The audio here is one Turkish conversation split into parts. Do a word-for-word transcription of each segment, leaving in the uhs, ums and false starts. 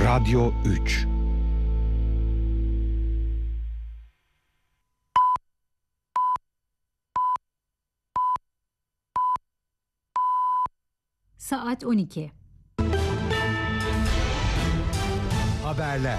Radyo üç. Saat on iki. Haberler.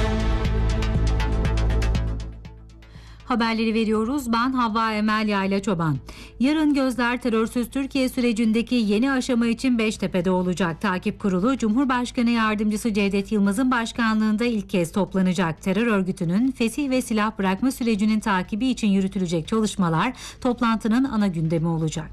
Haberleri veriyoruz. Ben Havva Emel Yayla Çoban. Yarın gözler terörsüz Türkiye sürecindeki yeni aşama için Beştepe'de olacak. Takip Kurulu Cumhurbaşkanı Yardımcısı Cevdet Yılmaz'ın başkanlığında ilk kez toplanacak. Terör örgütünün fesih ve silah bırakma sürecinin takibi için yürütülecek çalışmalar toplantının ana gündemi olacak.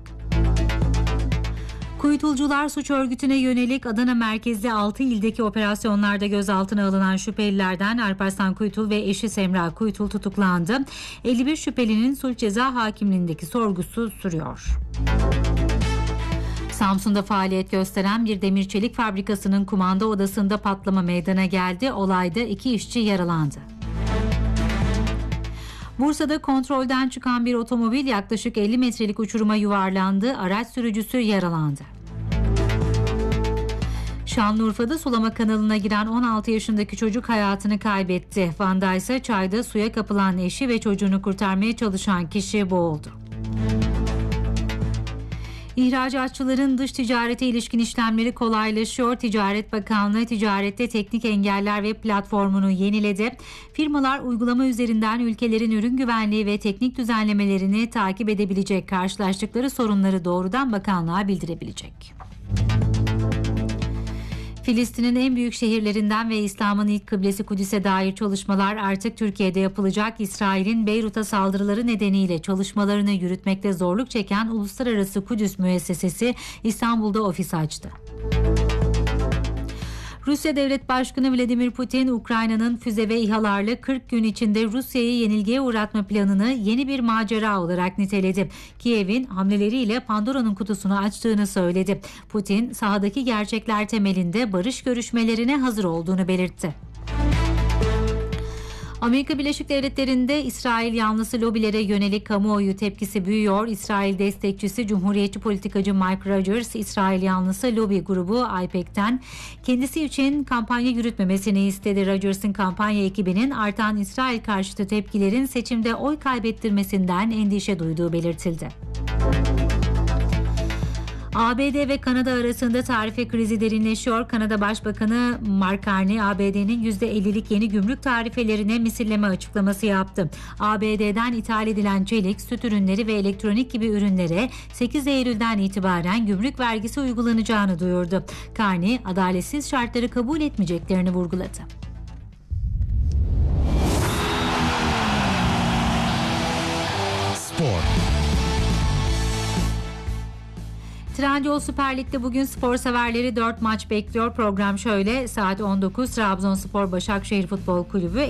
Kuytulcular suç örgütüne yönelik Adana merkezli altı ildeki operasyonlarda gözaltına alınan şüphelilerden Alparslan Kuytul ve eşi Semra Kuytul tutuklandı. elli bir şüphelinin suç ceza hakimliğindeki sorgusu sürüyor. Samsun'da faaliyet gösteren bir demir çelik fabrikasının kumanda odasında patlama meydana geldi. Olayda iki işçi yaralandı. Bursa'da kontrolden çıkan bir otomobil yaklaşık elli metrelik uçuruma yuvarlandı. Araç sürücüsü yaralandı. Şanlıurfa'da sulama kanalına giren on altı yaşındaki çocuk hayatını kaybetti. Van'da ise çayda suya kapılan eşi ve çocuğunu kurtarmaya çalışan kişi boğuldu. İhracatçıların dış ticarete ilişkin işlemleri kolaylaşıyor. Ticaret Bakanlığı ticarette teknik engeller ve platformunu yeniledi. Firmalar uygulama üzerinden ülkelerin ürün güvenliği ve teknik düzenlemelerini takip edebilecek, karşılaştıkları sorunları doğrudan bakanlığa bildirebilecek. Filistin'in en büyük şehirlerinden ve İslam'ın ilk kıblesi Kudüs'e dair çalışmalar artık Türkiye'de yapılacak. İsrail'in Beyrut'a saldırıları nedeniyle çalışmalarını yürütmekte zorluk çeken Uluslararası Kudüs Müessesesi İstanbul'da ofis açtı. Rusya Devlet Başkanı Vladimir Putin, Ukrayna'nın füze ve İHA'larla kırk gün içinde Rusya'yı yenilgiye uğratma planını yeni bir macera olarak niteledi. Kiev'in hamleleriyle Pandora'nın kutusunu açtığını söyledi. Putin, sahadaki gerçekler temelinde barış görüşmelerine hazır olduğunu belirtti. Amerika Birleşik Devletleri'nde İsrail yanlısı lobilere yönelik kamuoyu tepkisi büyüyor. İsrail destekçisi Cumhuriyetçi politikacı Mike Rogers, İsrail yanlısı lobi grubu AIPAC'ten kendisi için kampanya yürütmemesini istedi. Rogers'ın kampanya ekibinin artan İsrail karşıtı tepkilerin seçimde oy kaybettirmesinden endişe duyduğu belirtildi. A B D ve Kanada arasında tarife krizi derinleşiyor. Kanada Başbakanı Mark Carney, A B D'nin yüzde ellilik yeni gümrük tarifelerine misilleme açıklaması yaptı. A B D'den ithal edilen çelik, süt ürünleri ve elektronik gibi ürünlere sekiz Eylül'den itibaren gümrük vergisi uygulanacağını duyurdu. Carney, adaletsiz şartları kabul etmeyeceklerini vurguladı. Spor. Trendyol Süper Lig'de bugün spor severleri dört maç bekliyor. Program şöyle: saat on dokuz Trabzonspor Başakşehir Futbol Kulübü